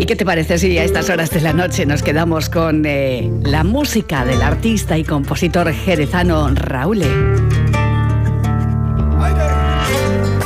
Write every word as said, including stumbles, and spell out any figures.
¿Y qué te parece si a estas horas de la noche nos quedamos con eh, la música del artista y compositor jerezano Raúl?